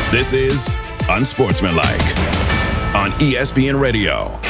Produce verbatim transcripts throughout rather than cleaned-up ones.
This is Unsportsmanlike on E S P N Radio.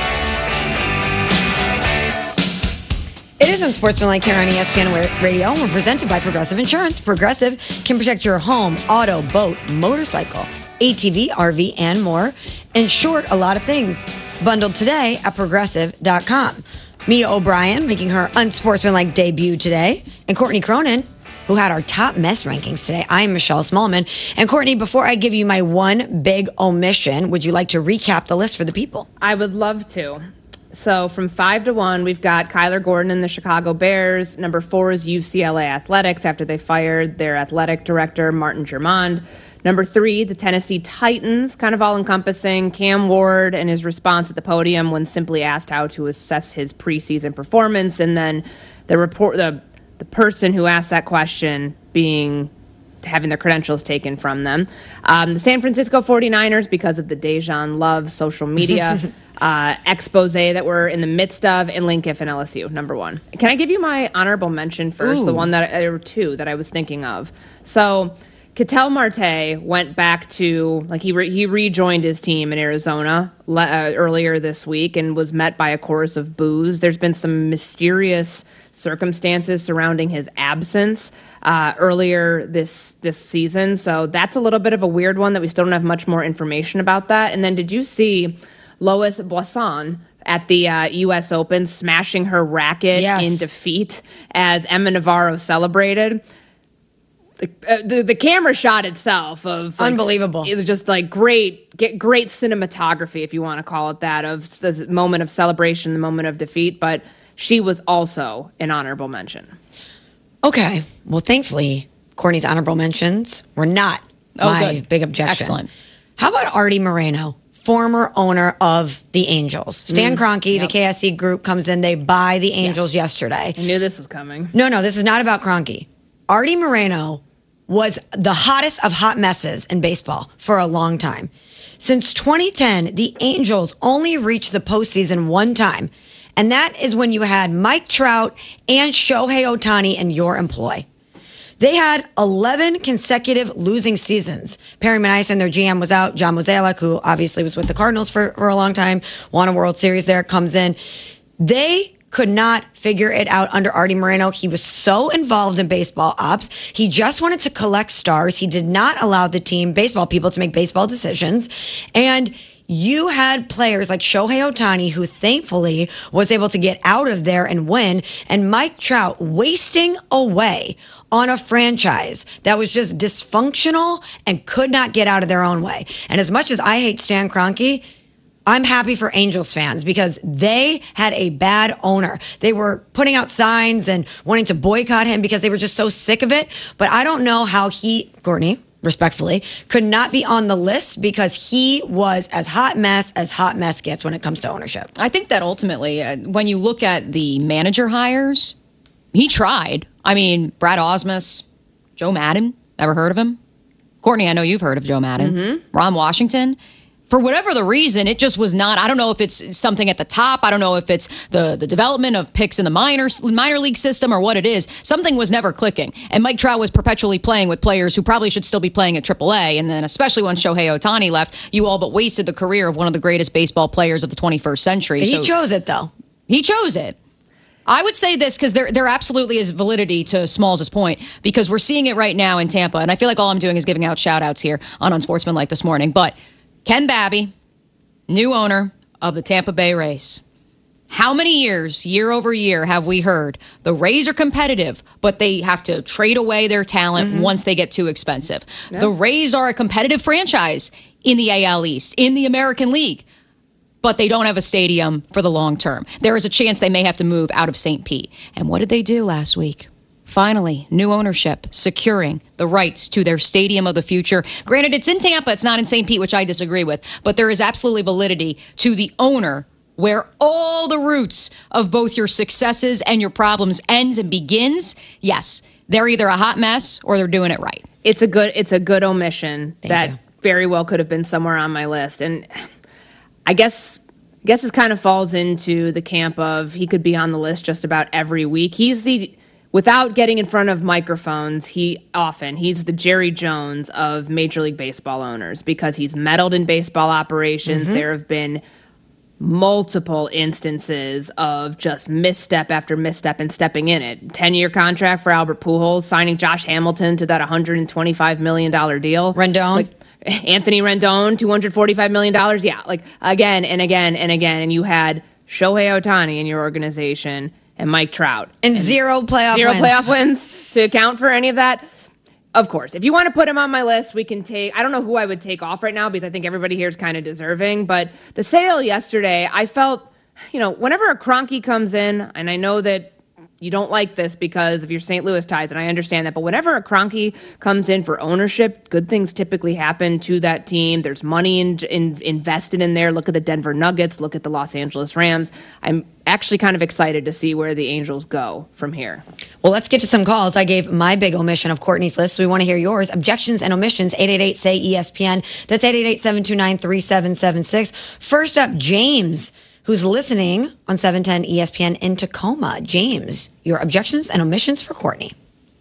It is Unsportsmanlike here on E S P N Radio. We're presented by Progressive Insurance. Progressive can protect your home, auto, boat, motorcycle, A T V, R V, and more. In short, a lot of things. Bundled today at Progressive dot com. Mia O'Brien making her Unsportsmanlike debut today. And Courtney Cronin, who had our top mess rankings today. I am Michelle Smallman. And Courtney, before I give you my one big omission, would you like to recap the list for the people? I would love to. So from five to one, we've got Kyler Gordon and the Chicago Bears. Number four is U C L A Athletics after they fired their athletic director, Martin Germond. Number three, the Tennessee Titans, kind of all-encompassing. Cam Ward and his response at the podium when simply asked how to assess his preseason performance. And then the report, the the person who asked that question being having their credentials taken from them. Um, the San Francisco forty-niners, because of the Dejan Love social media uh, expose that we're in the midst of, and Lane Kiffin, L S U, number one. Can I give you my honorable mention first? Ooh. The one that, or two that I was thinking of. So Ketel Marte went back to, like he re, he rejoined his team in Arizona le, uh, earlier this week and was met by a chorus of boos. There's been some mysterious circumstances surrounding his absence uh, earlier this this season. So that's a little bit of a weird one that we still don't have much more information about that. And then did you see Lois Boisson at the uh, U S Open smashing her racket yes. in defeat as Emma Navarro celebrated? The, uh, the the camera shot itself of like, unbelievable. It was just like great, get great cinematography, if you want to call it that, of the moment of celebration, the moment of defeat. But she was also an honorable mention. Okay, well, thankfully, Courtney's honorable mentions were not oh, my good. big objection. Excellent. How about Artie Moreno, former owner of the Angels? Stan mm, Kroenke, yep. the K S C group, comes in. They buy the Angels yes. yesterday. I knew this was coming. No, no, this is not about Kroenke. Artie Moreno was the hottest of hot messes in baseball for a long time. Since twenty ten, the Angels only reached the postseason one time, and that is when you had Mike Trout and Shohei Ohtani in your employ. They had eleven consecutive losing seasons. Perry Minasian, their G M, was out. John Mozeliak, who obviously was with the Cardinals for, for a long time, won a World Series there, comes in. They could not figure it out under Artie Moreno. He was so involved in baseball ops. He just wanted to collect stars. He did not allow the team, baseball people, to make baseball decisions. And you had players like Shohei Ohtani, who thankfully was able to get out of there and win, and Mike Trout wasting away on a franchise that was just dysfunctional and could not get out of their own way. And as much as I hate Stan Kroenke, I'm happy for Angels fans because they had a bad owner. They were putting out signs and wanting to boycott him because they were just so sick of it. But I don't know how he, Courtney, respectfully, could not be on the list because he was as hot mess as hot mess gets when it comes to ownership. I think that ultimately, uh, when you look at the manager hires, he tried. I mean, Brad Osmus, Joe Madden, ever heard of him? Courtney, I know you've heard of Joe Madden. Mm-hmm. Ron Washington. For whatever the reason, it just was not. I don't know if it's something at the top. I don't know if it's the, the development of picks in the minor, minor league system or what it is. Something was never clicking. And Mike Trout was perpetually playing with players who probably should still be playing at triple A. And then especially when Shohei Ohtani left, you all but wasted the career of one of the greatest baseball players of the twenty-first century. He so chose it, though. He chose it. I would say this because there, there absolutely is validity to Smalls' point because we're seeing it right now in Tampa. And I feel like all I'm doing is giving out shout-outs here on Unsportsmanlike this morning. But Ken Babby, new owner of the Tampa Bay Rays. How many years, year over year, have we heard the Rays are competitive, but they have to trade away their talent mm-hmm. once they get too expensive? Yep. The Rays are a competitive franchise in the A L East, in the American League, but they don't have a stadium for the long term. There is a chance they may have to move out of Saint Pete. And what did they do last week? Finally, new ownership securing the rights to their stadium of the future. Granted, it's in Tampa, it's not in Saint Pete, which I disagree with, but there is absolutely validity to the owner where all the roots of both your successes and your problems ends and begins. Yes, they're either a hot mess or they're doing it right. It's a good, it's a good omission Thank that you. very well could have been somewhere on my list. And I guess I guess this kind of falls into the camp of he could be on the list just about every week. He's the without getting in front of microphones, he often, he's the Jerry Jones of Major League Baseball owners because he's meddled in baseball operations. Mm-hmm. There have been multiple instances of just misstep after misstep and stepping in it. ten-year contract for Albert Pujols, signing Josh Hamilton to that one hundred twenty-five million dollars deal. Rendon. Like, Anthony Rendon, two hundred forty-five million dollars. Yeah, like again and again and again. And you had Shohei Ohtani in your organization and Mike Trout. And, and zero playoff zero wins. playoff wins to account for any of that. Of course, if you want to put him on my list, we can take, I don't know who I would take off right now because I think everybody here is kind of deserving. But the sale yesterday, I felt, you know, whenever a Kroenke comes in, and I know that you don't like this because of your Saint Louis ties, and I understand that. But whenever a Kroenke comes in for ownership, good things typically happen to that team. There's money in, in, invested in there. Look at the Denver Nuggets. Look at the Los Angeles Rams. I'm actually kind of excited to see where the Angels go from here. Well, let's get to some calls. I gave my big omission of Courtney's list. We want to hear yours. Objections and omissions, eight eight eight, S A Y, E S P N. That's eight eight eight, seven two nine, three seven seven six. First up, James, who's listening on seven ten E S P N in Tacoma. James, your objections and omissions for Courtney.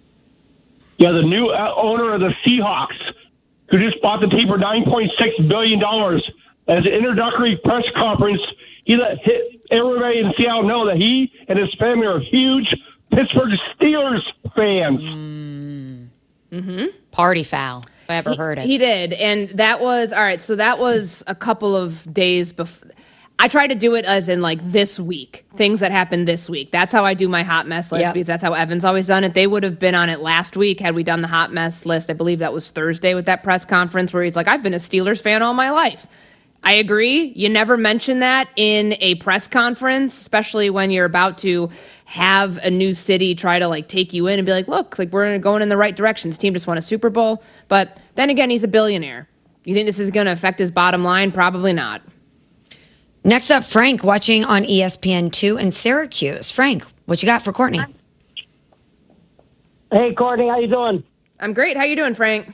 Yeah, the new uh, owner of the Seahawks, who just bought the team for nine point six billion dollars, as an introductory press conference, he let hit everybody in Seattle know that he and his family are huge Pittsburgh Steelers fans. Mm. Mm-hmm. Party foul, if I ever he, heard it. He did, and that was, all right, so that was a couple of days before. I try to do it as in like this week, things that happened this week. That's how I do my hot mess list, yep. because that's how Evan's always done it. They would have been on it last week had we done the hot mess list. I believe that was Thursday with that press conference where he's like, I've been a Steelers fan all my life. I agree. You never mention that in a press conference, especially when you're about to have a new city try to like take you in and be like, look, like we're going in the right direction. This team just won a Super Bowl. But then again, he's a billionaire. You think this is going to affect his bottom line? Probably not. Next up, Frank, watching on E S P N two in Syracuse. Frank, what you got for Courtney? Hey, Courtney, how you doing? I'm great. How you doing, Frank?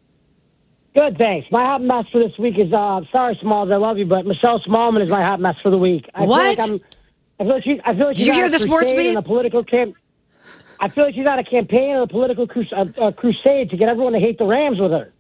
Good, thanks. My hot mess for this week is, uh, sorry, Smalls, I love you, but Michelle Smallman is my hot mess for the week. I what? Feel like I'm, I feel like she, I feel like Did you hear the sports beat? A political camp. I feel like she's got a campaign and a political crus- a, a crusade to get everyone to hate the Rams with her.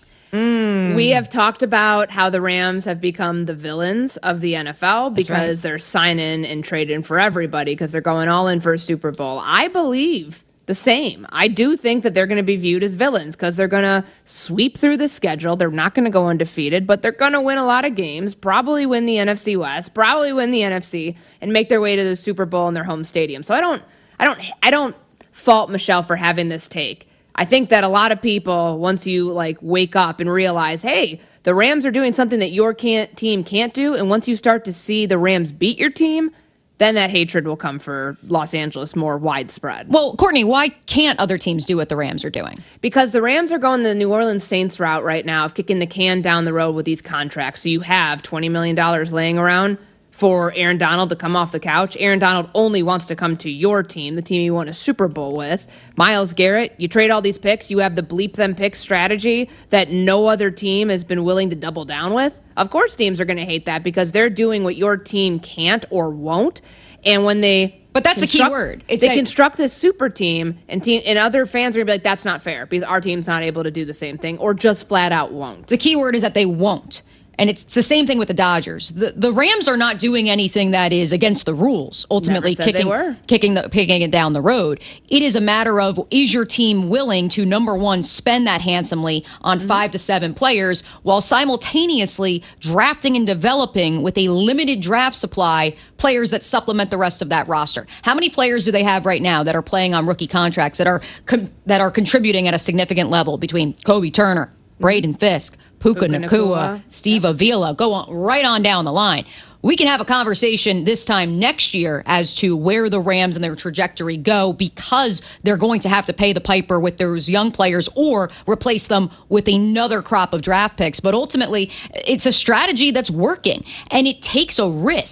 Mm. We have talked about how the Rams have become the villains of the N F L because right. they're signing and trading for everybody because they're going all in for a Super Bowl. I believe the same. I do think that they're going to be viewed as villains because they're going to sweep through the schedule. They're not going to go undefeated, but they're going to win a lot of games, probably win the N F C West, probably win the N F C, and make their way to the Super Bowl in their home stadium. So I don't, I don't, I don't fault Michelle for having this take. I think that a lot of people, once you like wake up and realize, hey, the Rams are doing something that your can't, team can't do, and once you start to see the Rams beat your team, then that hatred will come for Los Angeles more widespread. Well, Courtney, why can't other teams do what the Rams are doing? Because the Rams are going the New Orleans Saints route right now of kicking the can down the road with these contracts. So you have twenty million dollars laying around for Aaron Donald to come off the couch. Aaron Donald only wants to come to your team, the team you won a Super Bowl with. Myles Garrett, you trade all these picks. You have the bleep them picks strategy that no other team has been willing to double down with. Of course teams are going to hate that because they're doing what your team can't or won't. And when they But that's the key word. It's they a, construct this super team, and team and other fans are going to be like, that's not fair because our team's not able to do the same thing or just flat out won't. The key word is that they won't. And it's the same thing with the Dodgers. The the Rams are not doing anything that is against the rules, ultimately kicking, kicking, the, kicking it down the road. It is a matter of, is your team willing to, number one, spend that handsomely on mm-hmm. five to seven players while simultaneously drafting and developing with a limited draft supply players that supplement the rest of that roster? How many players do they have right now that are playing on rookie contracts that are con- that are contributing at a significant level between Kobe Turner, Braden Fisk, Puka, Puka Nacua, Nacua, Steve yeah. Avila, go on right on down the line. We can have a conversation this time next year as to where the Rams and their trajectory go because they're going to have to pay the piper with those young players or replace them with another crop of draft picks. But ultimately, it's a strategy that's working, and it takes a risk.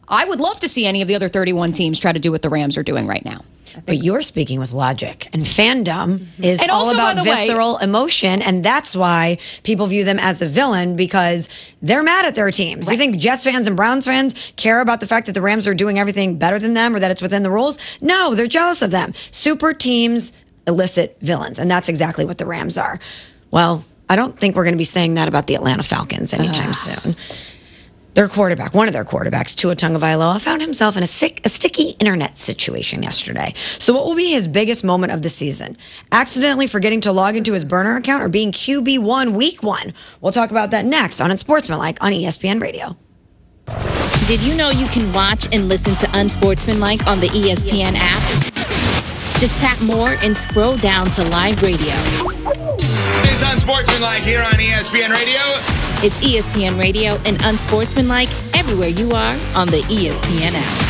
I would love to see any of the other thirty-one teams try to do what the Rams are doing right now. But you're speaking with logic, and fandom mm-hmm. is and all also, about by the visceral way, emotion, and that's why people view them as the villain, because they're mad at their teams. Right. You think Jets fans and Browns fans care about the fact that the Rams are doing everything better than them or that it's within the rules? No, they're jealous of them. Super teams elicit villains, and that's exactly what the Rams are. Well, I don't think we're going to be saying that about the Atlanta Falcons anytime uh. soon. Their quarterback, one of their quarterbacks, Tua Tagovailoa, found himself in a, sick, a sticky internet situation yesterday. So what will be his biggest moment of the season? Accidentally forgetting to log into his burner account or being Q B one week one? We'll talk about that next on Unsportsmanlike on E S P N Radio. Did you know you can watch and listen to Unsportsmanlike on the E S P N app? Just tap more and scroll down to live radio. It's Unsportsmanlike here on E S P N Radio. It's E S P N Radio and Unsportsmanlike everywhere you are on the E S P N app.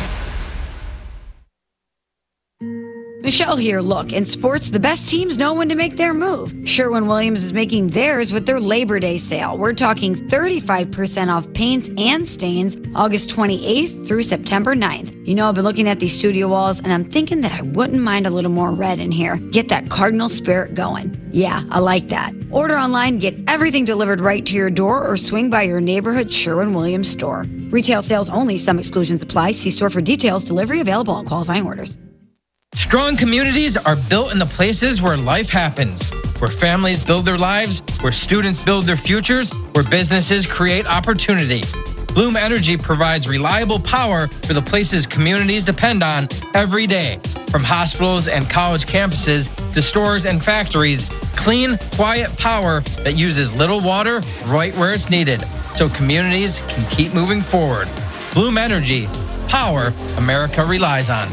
Michelle here. Look, in sports, the best teams know when to make their move. Sherwin-Williams is making theirs with their Labor Day sale. We're talking thirty-five percent off paints and stains August twenty-eighth through September ninth. You know, I've been looking at these studio walls, and I'm thinking that I wouldn't mind a little more red in here. Get that Cardinal spirit going. Yeah, I like that. Order online, get everything delivered right to your door, or swing by your neighborhood Sherwin-Williams store. Retail sales only. Some exclusions apply. See store for details. Delivery available on qualifying orders. Strong communities are built in the places where life happens, where families build their lives, where students build their futures, where businesses create opportunity. Bloom Energy provides reliable power for the places communities depend on every day. From hospitals and college campuses to stores and factories, clean, quiet power that uses little water right where it's needed, so communities can keep moving forward. Bloom Energy, power America relies on.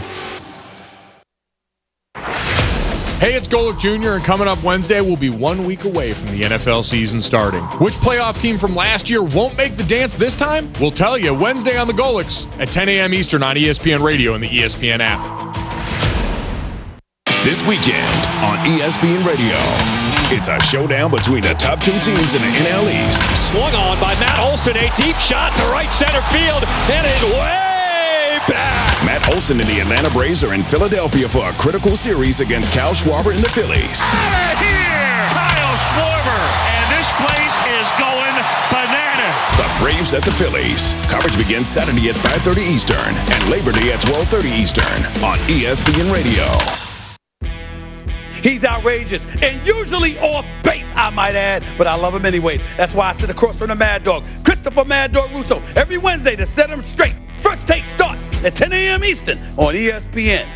Hey, it's Golick Junior, and coming up Wednesday, we'll be one week away from the N F L season starting. Which playoff team from last year won't make the dance this time? We'll tell you Wednesday on the Golicks at ten a.m. Eastern on E S P N Radio and the E S P N app. This weekend on E S P N Radio, it's a showdown between the top two teams in the N L East. Swung on by Matt Olson, a deep shot to right center field, and it way back. Matt Olson and the Atlanta Braves are in Philadelphia for a critical series against Kyle Schwarber and the Phillies. Out of here! Kyle Schwarber, and this place is going bananas. The Braves at the Phillies. Coverage begins Saturday at five thirty Eastern and Labor Day at twelve thirty Eastern on E S P N Radio. He's outrageous and usually off base, I might add, but I love him anyways. That's why I sit across from the Mad Dog, Christopher Mad Dog Russo, every Wednesday to set him straight. First Take starts at ten a.m. Eastern on E S P N.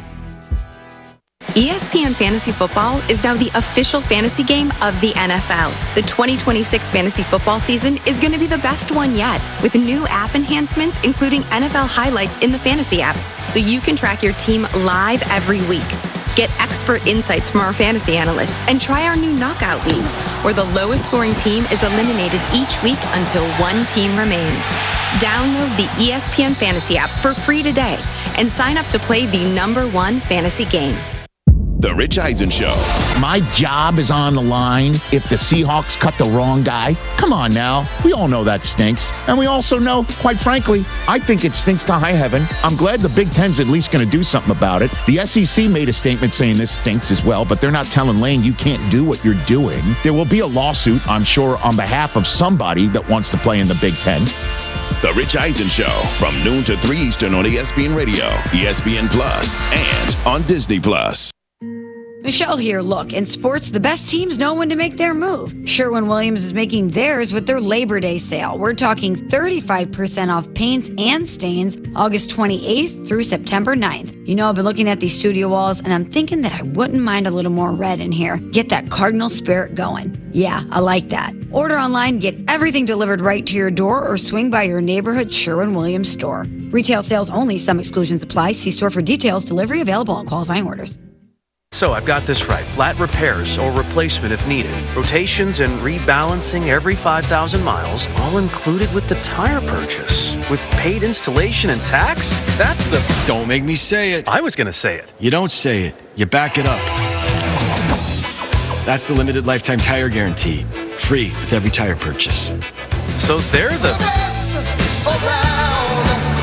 E S P N Fantasy Football is now the official fantasy game of the N F L. The twenty twenty-six fantasy football season is going to be the best one yet, with new app enhancements including N F L highlights in the fantasy app, so you can track your team live every week. Get expert insights from our fantasy analysts and try our new knockout leagues, where the lowest scoring team is eliminated each week until one team remains. Download the E S P N Fantasy app for free today and sign up to play the number one fantasy game. The Rich Eisen Show. My job is on the line if the Seahawks cut the wrong guy. Come on now. We all know that stinks. And we also know, quite frankly, I think it stinks to high heaven. I'm glad the Big Ten's at least going to do something about it. The S E C made a statement saying this stinks as well, but they're not telling Lane you can't do what you're doing. There will be a lawsuit, I'm sure, on behalf of somebody that wants to play in the Big Ten. The Rich Eisen Show from noon to three Eastern on E S P N Radio, E S P N Plus, and on Disney Plus. Michelle here. Look, in sports, the best teams know when to make their move. Sherwin-Williams is making theirs with their Labor Day sale. We're talking thirty-five percent off paints and stains August twenty-eighth through September ninth. You know, I've been looking at these studio walls, and I'm thinking that I wouldn't mind a little more red in here. Get that Cardinal spirit going. Yeah, I like that. Order online, get everything delivered right to your door, or swing by your neighborhood Sherwin-Williams store. Retail sales only. Some exclusions apply. See store for details. Delivery available on qualifying orders. So I've got this right. Flat repairs or replacement if needed. Rotations and rebalancing every five thousand miles, all included with the tire purchase. With paid installation and tax? That's the... Don't make me say it. I was going to say it. You don't say it. You back it up. That's the limited lifetime tire guarantee. Free with every tire purchase. So they're the...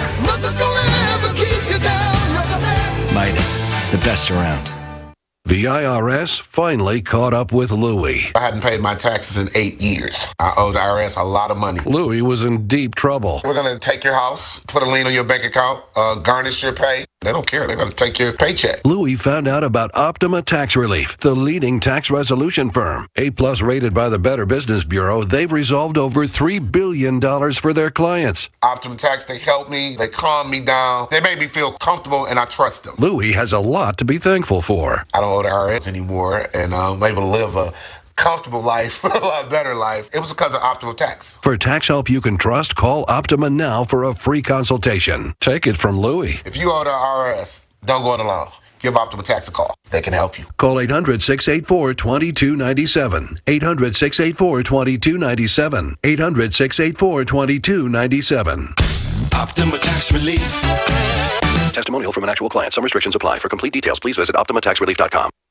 Midas, the best around. The I R S finally caught up with Louie. I hadn't paid my taxes in eight years. I owe the I R S a lot of money. Louie was in deep trouble. We're going to take your house, put a lien on your bank account, uh, garnish your pay. They don't care. They're going to take your paycheck. Louie found out about Optima Tax Relief, the leading tax resolution firm. A-plus rated by the Better Business Bureau, they've resolved over three billion dollars for their clients. Optima Tax, they help me. They calm me down. They make me feel comfortable, and I trust them. Louie has a lot to be thankful for. I don't owe the I R S anymore, and I'm able to live a comfortable life, a lot better life. It was because of Optima Tax. For tax help you can trust, call Optima now for a free consultation. Take it from Louie. If you owe the I R S, don't go it alone. Give Optima Tax a call. They can help you. Call eight hundred, six eight four, two two nine seven. eight hundred, six eight four, two two nine seven. eight hundred, six eight four, two two nine seven. Optima Tax Relief. Testimonial from an actual client. Some restrictions apply. For complete details, please visit optima tax relief dot com.